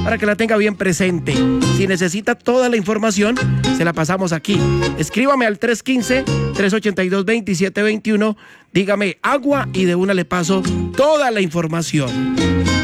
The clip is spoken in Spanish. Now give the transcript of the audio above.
para que la tenga bien presente. Si necesita toda la información, se la pasamos aquí. Escríbame al 315-382-2721. Dígame agua y de una le paso toda la información.